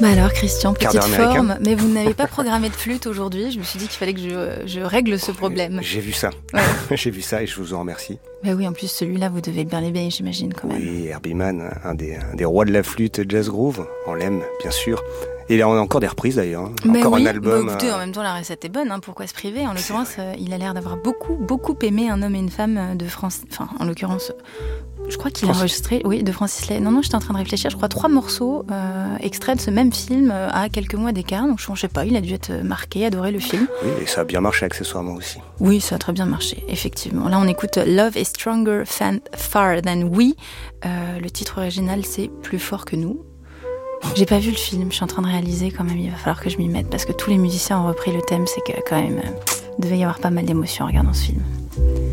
Bah alors Christian, petite américain. forme, mais vous n'avez pas programmé de flûte aujourd'hui. Je me suis dit qu'il fallait que je règle ce problème. J'ai vu ça. Ouais. J'ai vu ça et je vous en remercie. Bah oui, en plus celui-là, vous devez bien l'aimer, j'imagine quand même. Oui, Herbie Mann, un des rois de la flûte jazz groove. On l'aime, bien sûr. Et là, on a encore des reprises d'ailleurs. Encore un album. Bah écoutez, en même temps, la recette est bonne. Pourquoi se priver ? En l'occurrence, il a l'air d'avoir beaucoup aimé Un homme et une femme de France. Enfin, en l'occurrence, je crois qu'il a enregistré, de Francis Lay. Non, j'étais en train de réfléchir. Je crois 3 morceaux extraits de ce même film à quelques mois d'écart. Donc, je ne sais pas, il a dû être marqué, adorer le film. Oui, et ça a bien marché accessoirement aussi. Oui, ça a très bien marché, effectivement. Là, on écoute Love is Stronger Far Than We. Le titre original, c'est Plus fort que nous. J'ai pas vu le film, je suis en train de réaliser quand même, il va falloir que je m'y mette parce que tous les musiciens ont repris le thème, c'est que quand même, il devait y avoir pas mal d'émotions en regardant ce film.